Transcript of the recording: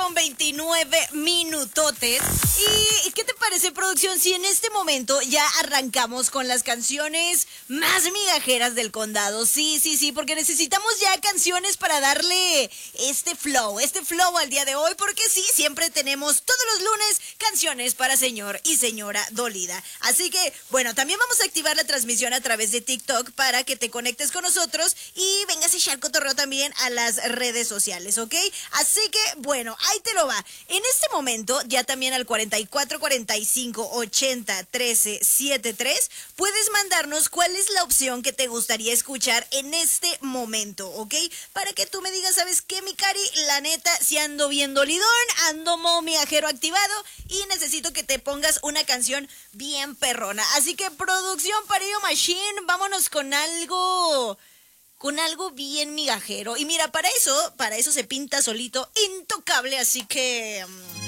8:29. ¿Y qué te parece, producción, si en este momento ya arrancamos con las canciones más migajeras del condado? Sí, porque necesitamos ya canciones para darle este flow al día de hoy, porque sí, siempre tenemos todos los lunes canciones para señor y señora dolida. Así que, bueno, también vamos a activar la transmisión a través de TikTok para que te conectes con nosotros y vengas a echar cotorreo también a las redes sociales, ¿ok? Así que, bueno, ahí te lo va. En este momento, ya también al 44 45 80 13 73, puedes mandarnos cuál es la opción que te gustaría escuchar en este momento, ¿ok? Para que tú me digas, ¿sabes qué, mi Cari? La neta, si ando bien dolidón, ando modo miajero activado y necesito que te pongas una canción bien perrona. Así que, producción Parillo Machine, vámonos con algo bien migajero. Y mira, para eso se pinta solito Intocable, así que